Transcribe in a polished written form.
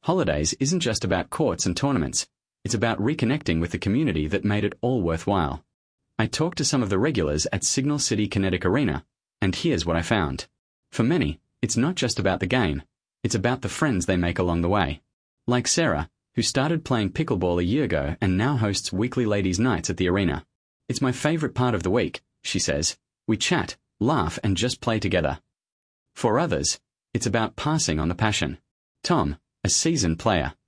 Holidays isn't just about courts and tournaments. It's about reconnecting with the community that made it all worthwhile. I talked to some of the regulars at Signal City Kinetic Arena, and here's what I found. For many, it's not just about the game. It's about the friends they make along the way. Like Sarah, who started playing pickleball a year ago and now hosts weekly ladies' nights at the arena. It's my favorite part of the week, she says. We chat, laugh, and just play together. For others, it's about passing on the passion. Tom, a seasoned player,